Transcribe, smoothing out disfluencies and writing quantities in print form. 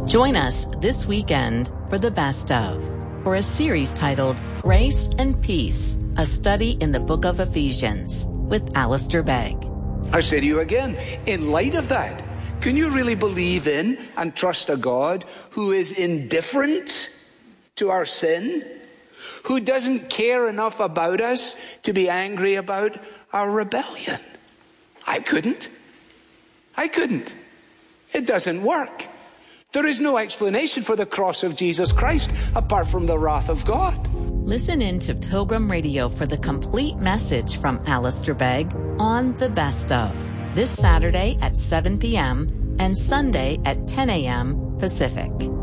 Join us this weekend for the Best Of, for a series titled Grace and Peace, a study in the book of Ephesians with Alistair Begg. I say to you again, in light of that, can you really believe in and trust a God who is indifferent to our sin, who doesn't care enough about us to be angry about our rebellion? I couldn't. It doesn't work. There is no explanation for the cross of Jesus Christ apart from the wrath of God. Listen in to Pilgrim Radio for the complete message from Alistair Begg on The Best Of, this Saturday at 7 p.m. and Sunday at 10 a.m. Pacific.